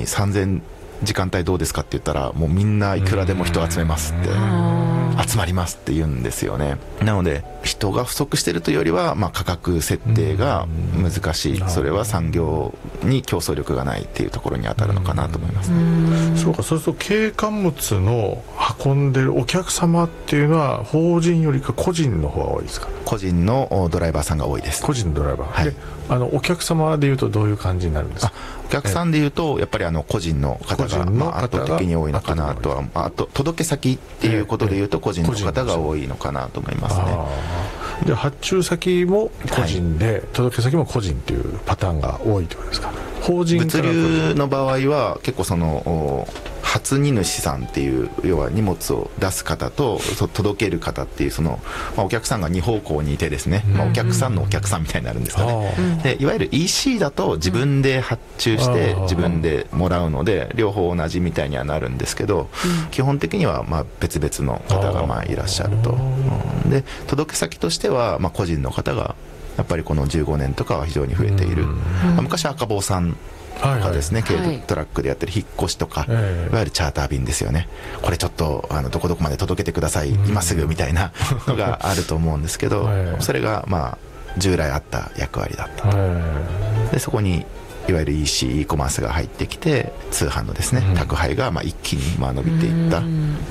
に3000時間帯どうですかって言ったら、もうみんないくらでも人集めますって、集まりますって言うんですよね。なので人が不足しているというよりは、価格設定が難しい、それは産業に競争力がないっていうところに当たるのかなと思います。 そうか、そうすると軽貨物の運んでるお客様っていうのは法人よりか個人の方が多いですか？ 個人のドライバーさんが多いです。 個人のドライバー、 はい、 でお客様でいうとどういう感じになるんですか？ お客さんでいうとやっぱり個人の方が圧倒的に多いのかなとは、あと届け先っていうことでいうと個人の方が多いのかなと思いますね。 じゃあ発注先も個人で、届け先も個人っていうパターンが多いということですか？法人から物流の場合は結構その初荷主さんっていう、要は荷物を出す方と届ける方っていうその、お客さんが2方向にいてですね、お客さんのお客さんみたいになるんですかね。でいわゆる EC だと自分で発注して自分でもらうので両方同じみたいにはなるんですけど、基本的には別々の方がいらっしゃると。で届け先としては個人の方がやっぱりこの15年とかは非常に増えている。昔は赤坊さんとかですね、軽トラックでやってる引っ越しとか、いわゆるチャーター便ですよね。これちょっとどこどこまで届けてください、今すぐみたいなのがあると思うんですけど、それが従来あった役割だったと。でそこにいわゆる EC、e コマースが入ってきて、通販のですね、宅配が一気に伸びていった。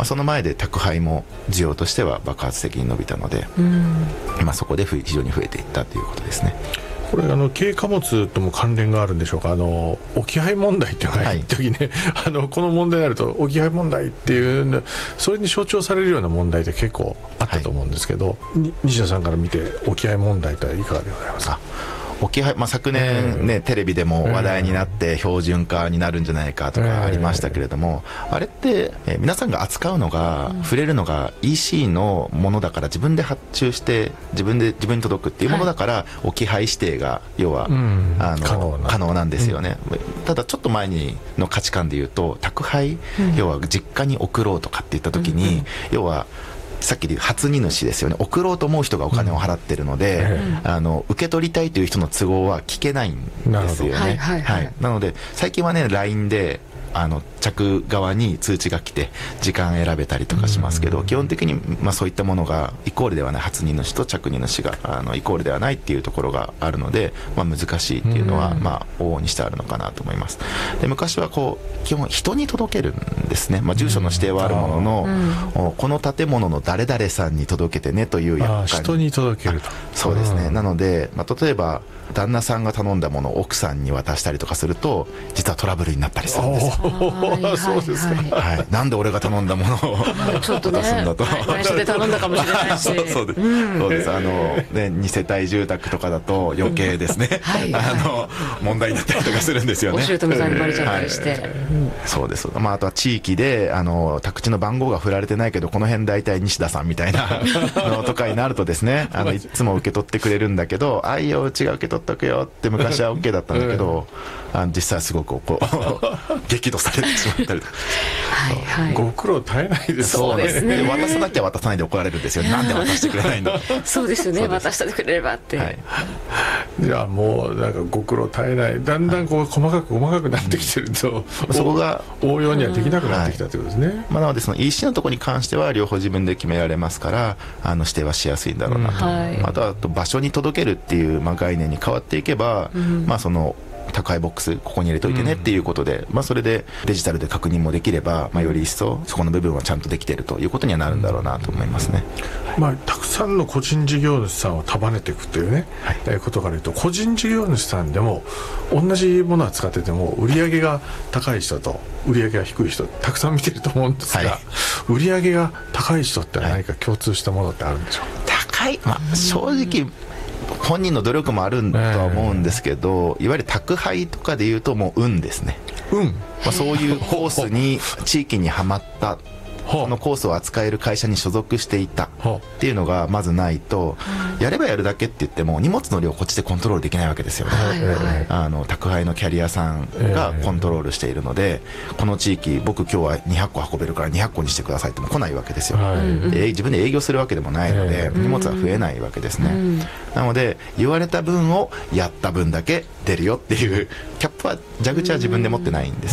その前で宅配も需要としては爆発的に伸びたので、そこで非常に増えていったということですね。 これ軽貨物とも関連があるんでしょうか？置き配問題っていうのが一時ね、この問題になると置き配問題っていうそれに象徴されるような問題って結構あったと思うんですけど、西田さんから見て置き配問題とはいかがでございますか？ 置き配、昨年ね、テレビでも話題になって標準化になるんじゃないかとかありましたけれども、あれって皆さんが扱うのが、触れるのが EC のものだから、自分で発注して自分に届くっていうものだから、置き配指定が要は、可能なんですよね。ただちょっと前の価値観でいうと、宅配、要は実家に送ろうとかって言った時に、要はさっきで初荷主ですよね。送ろうと思う人がお金を払ってるので、受け取りたいという人の都合は聞けないんですよね。なので最近はね、 LINE で着側に通知が来て時間選べたりとかしますけど、基本的にそういったものがイコールではない、初荷主と着荷主がイコールではないっていうところがあるので、難しいっていうのは往々にしてあるのかなと思います。で昔は基本人に届けるんですね。住所の指定はあるものの、この建物の誰々さんに届けてねという役割、 人に届けると。 そうですね。なので、例えば旦那さんが頼んだものを奥さんに渡したりとかすると、実はトラブルになったりするんですよ。 そうですか。 なんで俺が頼んだものを渡すんだと。 内緒で頼んだかもしれないし。 そうです。2世帯住宅とかだと余計ですね、問題になったりとかするんですよね。 お姑さんにバレちゃったりして。 そうです。あとは地域で宅地の番号が振られてないけど、この辺大体西田さんみたいなのとかになるとですね、いつも受け取ってくれるんだけど、あいよ、うちが受け取っとくよって昔は OK だったんだけど、実際はすごく激怒されてしまったりとか。 ご苦労絶えないですね。 そうですね。渡さなきゃ渡さないで怒られるんですよ。なんで渡してくれないんだ。 そうですよね。渡してくれればって。 じゃあもうなんかご苦労絶えない、だんだん細かくなってきてると、 そこが応用にはできなくなってきたということですね。 なのでその EC のところに関しては両方自分で決められますから、指定はしやすいんだろうなと。あと場所に届けるっていう概念に変わっていけば、その宅配ボックスここに入れといてねっていうことで、それでデジタルで確認もできれば、より一層そこの部分はちゃんとできているということにはなるんだろうなと思いますね。 たくさんの個人事業主さんを束ねていくというね、ことから言うと、個人事業主さんでも同じものを使ってても売り上げが高い人と売り上げが低い人たくさん見てると思うんですが、売り上げが高い人って何か共通したものってあるんでしょうか？ 高い、正直本人の努力もあるとは思うんですけど、いわゆる宅配とかでいうともう運ですね。そういうコースに地域にはまった、そのコースを扱える会社に所属していたっていうのがまずないと、やればやるだけって言っても荷物の量をこっちでコントロールできないわけですよね。宅配のキャリアさんがコントロールしているので、この地域僕今日は200個運べるから200個にしてくださいっても来ないわけですよ。自分で営業するわけでもないので、荷物は増えないわけですね。なので言われた分をやった分だけ出るよっていうキャップは、蛇口は自分で持ってないんです。